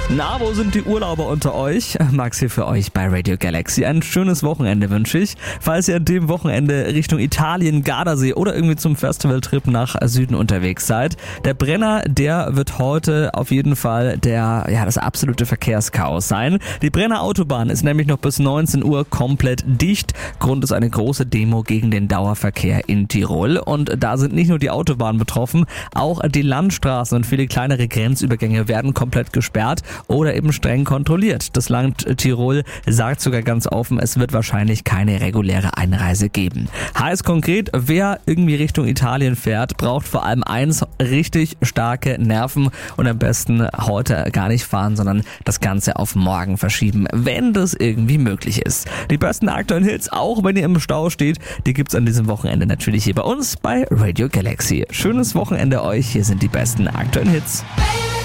Na, wo sind die Urlauber unter euch? Max hier für euch bei Radio Galaxy. Ein schönes Wochenende wünsche ich. Falls ihr an dem Wochenende Richtung Italien, Gardasee oder irgendwie zum Festivaltrip nach Süden unterwegs seid, der Brenner, der wird heute auf jeden Fall das absolute Verkehrschaos sein. Die Brenner Autobahn ist nämlich noch bis 19 Uhr komplett dicht. Grund ist eine große Demo gegen den Dauerverkehr in Tirol. Und da sind nicht nur die Autobahnen betroffen, auch die Landstraßen und viele kleinere Grenzübergänge werden komplett gesperrt oder eben streng kontrolliert. Das Land Tirol sagt sogar ganz offen, es wird wahrscheinlich keine reguläre Einreise geben. Heißt konkret, wer irgendwie Richtung Italien fährt, braucht vor allem eins, richtig starke Nerven und am besten heute gar nicht fahren, sondern das Ganze auf morgen verschieben, wenn das irgendwie möglich ist. Die besten aktuellen Hits, auch wenn ihr im Stau steht, die gibt's an diesem Wochenende natürlich hier bei uns bei Radio Galaxy. Schönes Wochenende euch, hier sind die besten aktuellen Hits.